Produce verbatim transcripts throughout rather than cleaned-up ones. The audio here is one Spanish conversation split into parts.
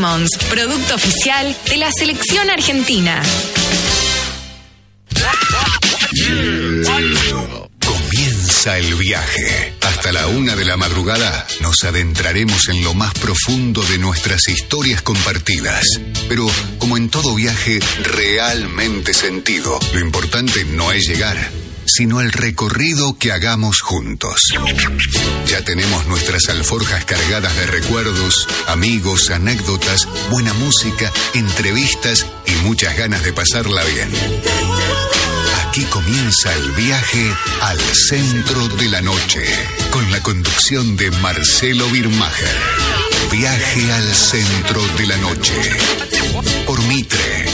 Simmons, producto oficial de la selección argentina. Comienza el viaje. Hasta la una de la madrugada nos adentraremos en lo más profundo de nuestras historias compartidas. Pero, como en todo viaje realmente sentido, lo importante no es llegar, sino el recorrido que hagamos juntos. Ya tenemos nuestras alforjas cargadas de recuerdos, amigos, anécdotas, buena música, entrevistas y muchas ganas de pasarla bien. Aquí comienza el viaje al centro de la noche, con la conducción de Marcelo Birmacher. Viaje al centro de la noche, por Mitre.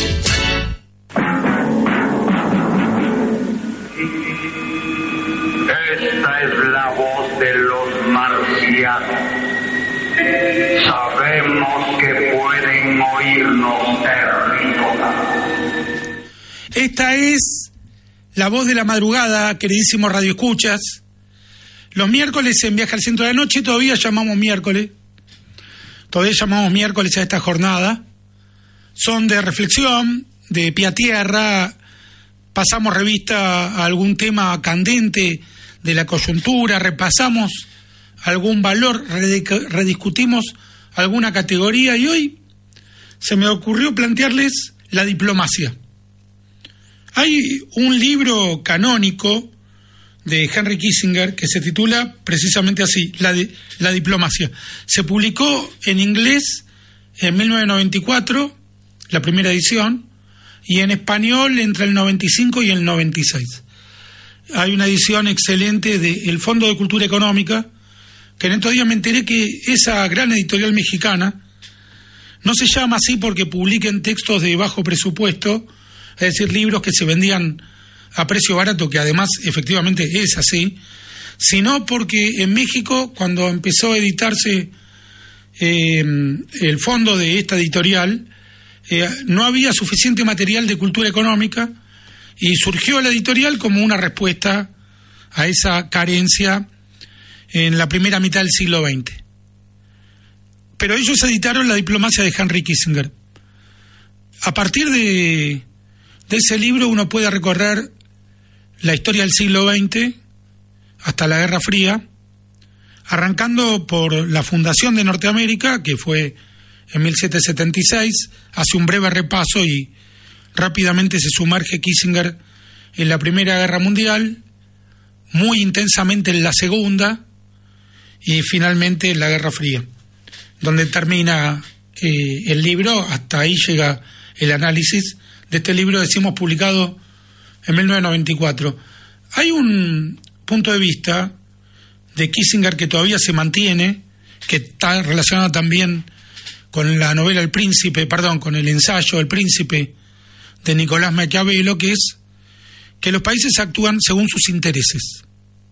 Esta es la voz de los marcianos. Sabemos que pueden oírnos terrícolas. Esta es la voz de la madrugada, queridísimos radioescuchas. Los miércoles en Viaje al Centro de la Noche todavía llamamos miércoles. Todavía llamamos miércoles a esta jornada. Son de reflexión, de pie a tierra. Pasamos revista a algún tema candente de la coyuntura, repasamos algún valor, rediscutimos alguna categoría y hoy se me ocurrió plantearles la diplomacia. Hay un libro canónico de Henry Kissinger que se titula precisamente así, La, di- la diplomacia. Se publicó en inglés en mil novecientos noventa y cuatro, la primera edición, y en español entre el noventa y cinco y el noventa y seis. Hay una edición excelente del Fondo de Cultura Económica, que en estos días me enteré que esa gran editorial mexicana no se llama así porque publiquen textos de bajo presupuesto, es decir, libros que se vendían a precio barato, que además efectivamente es así, sino porque en México, cuando empezó a editarse eh, el fondo de esta editorial, eh, no había suficiente material de cultura económica y surgió la editorial como una respuesta a esa carencia en la primera mitad del siglo veinte. Pero ellos editaron La diplomacia de Henry Kissinger. A partir de, de ese libro uno puede recorrer la historia del siglo veinte hasta la Guerra Fría, arrancando por la fundación de Norteamérica, que fue en mil setecientos setenta y seis, hace un breve repaso y rápidamente se sumerge Kissinger en la Primera Guerra Mundial, muy intensamente en la Segunda y finalmente en la Guerra Fría, donde termina eh, el libro. Hasta ahí llega el análisis de este libro, decimos, publicado en mil novecientos noventa y cuatro. Hay un punto de vista de Kissinger que todavía se mantiene, que está relacionado también con la novela El Príncipe, perdón, con el ensayo El Príncipe de Nicolás Maquiavelo, que es que los países actúan según sus intereses,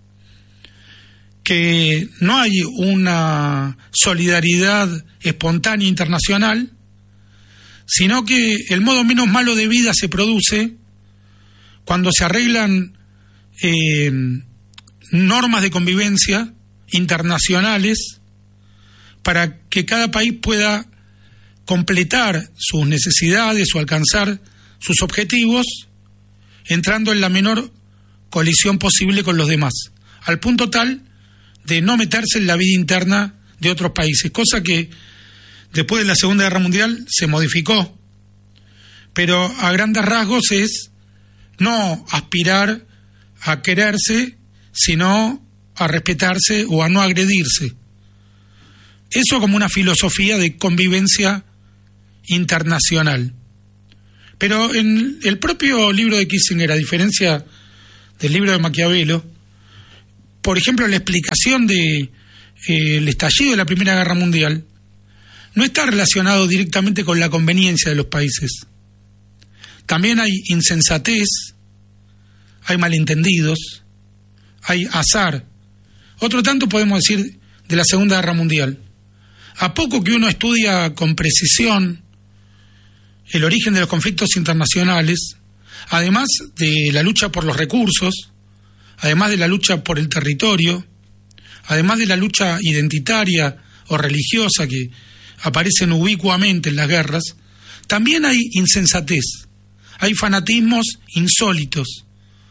que no hay una solidaridad espontánea internacional, sino que el modo menos malo de vida se produce cuando se arreglan eh, normas de convivencia internacionales para que cada país pueda completar sus necesidades o alcanzar sus objetivos, entrando en la menor colisión posible con los demás, al punto tal de no meterse en la vida interna de otros países, cosa que después de la Segunda Guerra Mundial se modificó, pero a grandes rasgos es no aspirar a quererse, sino a respetarse o a no agredirse. Eso como una filosofía de convivencia internacional. Pero en el propio libro de Kissinger, a diferencia del libro de Maquiavelo, por ejemplo, la explicación de eh, el estallido de la Primera Guerra Mundial no está relacionado directamente con la conveniencia de los países. También hay insensatez, hay malentendidos, hay azar. Otro tanto podemos decir de la Segunda Guerra Mundial. A poco que uno estudia con precisión el origen de los conflictos internacionales, además de la lucha por los recursos, además de la lucha por el territorio, además de la lucha identitaria o religiosa que aparecen ubicuamente en las guerras, también hay insensatez, hay fanatismos insólitos,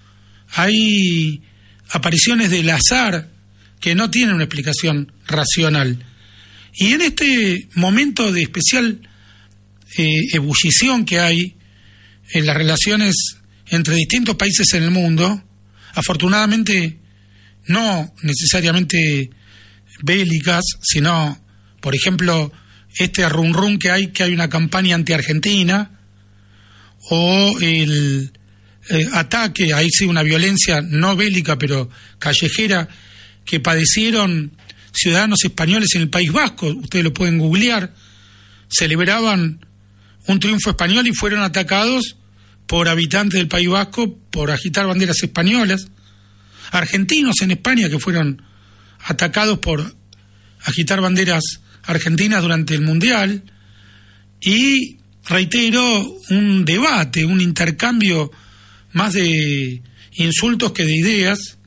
hay apariciones del azar que no tienen una explicación racional. Y en este momento de especial eh, ebullición que hay en las relaciones entre distintos países en el mundo, afortunadamente no necesariamente bélicas, sino, por ejemplo, este rum rum que hay, que hay una campaña anti-Argentina, o el eh, ataque, ahí sí una violencia no bélica, pero callejera, que padecieron ciudadanos españoles en el País Vasco, ustedes lo pueden googlear, celebraban un triunfo español y fueron atacados por habitantes del País Vasco por agitar banderas españolas, argentinos en España que fueron atacados por agitar banderas argentinas durante el Mundial, y reitero, un debate, un intercambio más de insultos que de ideas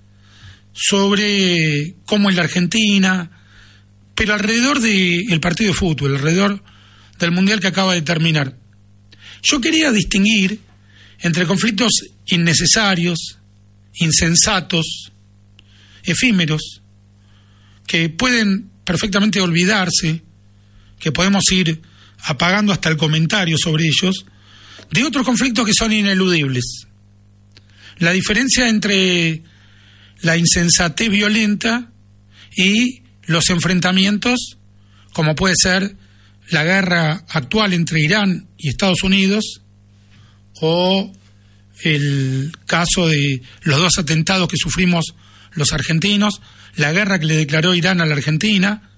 sobre cómo es la Argentina, pero alrededor del partido de fútbol, alrededor del Mundial que acaba de terminar. Yo quería distinguir entre conflictos innecesarios, insensatos, efímeros, que pueden perfectamente olvidarse, que podemos ir apagando hasta el comentario sobre ellos, de otros conflictos que son ineludibles. La diferencia entre la insensatez violenta y los enfrentamientos, como puede ser la guerra actual entre Irán y Estados Unidos, o el caso de los dos atentados que sufrimos los argentinos, la guerra que le declaró Irán a la Argentina,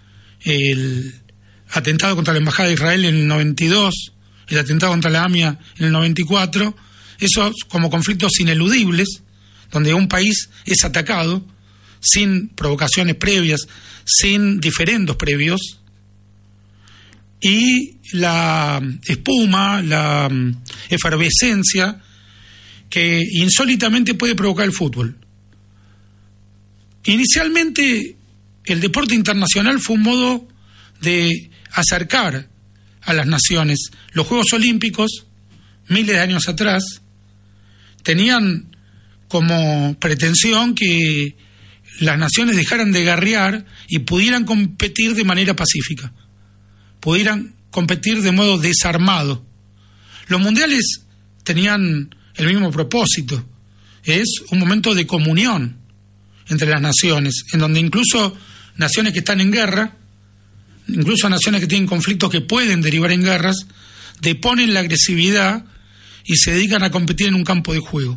el atentado contra la Embajada de Israel en el noventa y dos, el atentado contra la AMIA en el noventa y cuatro, esos como conflictos ineludibles, donde un país es atacado sin provocaciones previas, sin diferendos previos, y la espuma, la efervescencia que insólitamente puede provocar el fútbol. Inicialmente, el deporte internacional fue un modo de acercar a las naciones. Los Juegos Olímpicos, miles de años atrás, tenían como pretensión que las naciones dejaran de guerrear y pudieran competir de manera pacífica, pudieran competir de modo desarmado. Los mundiales tenían el mismo propósito, es un momento de comunión entre las naciones, en donde incluso naciones que están en guerra, incluso naciones que tienen conflictos que pueden derivar en guerras, deponen la agresividad y se dedican a competir en un campo de juego.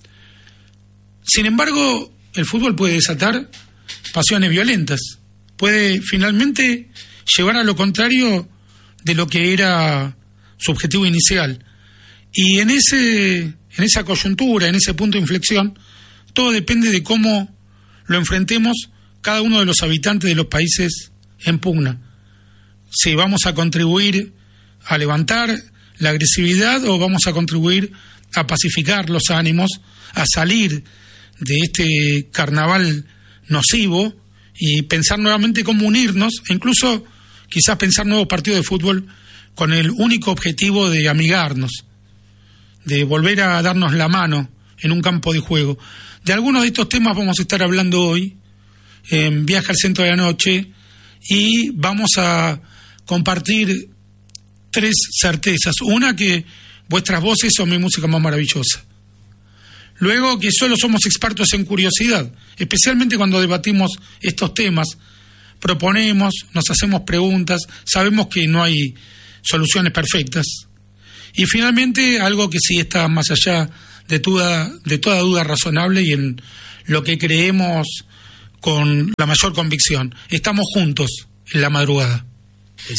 Sin embargo, el fútbol puede desatar pasiones violentas, puede finalmente llevar a lo contrario de lo que era su objetivo inicial. Y en ese, en esa coyuntura, en ese punto de inflexión, todo depende de cómo lo enfrentemos cada uno de los habitantes de los países en pugna. Si vamos a contribuir a levantar la agresividad o vamos a contribuir a pacificar los ánimos, a salir de este carnaval nocivo y pensar nuevamente cómo unirnos, e incluso quizás pensar nuevos partidos de fútbol con el único objetivo de amigarnos, de volver a darnos la mano en un campo de juego. De algunos de estos temas vamos a estar hablando hoy en Viaje al Centro de la Noche, y vamos a compartir tres certezas. Una, que vuestras voces son mi música más maravillosa. Luego, que solo somos expertos en curiosidad, especialmente cuando debatimos estos temas, proponemos, nos hacemos preguntas, sabemos que no hay soluciones perfectas. Y finalmente, algo que sí está más allá de toda, de toda duda razonable y en lo que creemos con la mayor convicción: estamos juntos en la madrugada.